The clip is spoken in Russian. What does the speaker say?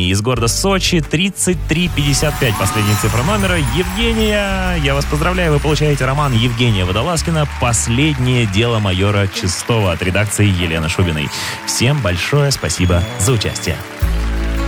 Евгений из города Сочи, 3355, последняя цифра номера. Евгения, я вас поздравляю, вы получаете роман Евгения Водолазкина «Последнее дело майора Чистова» от редакции Елены Шубиной. Всем большое спасибо за участие.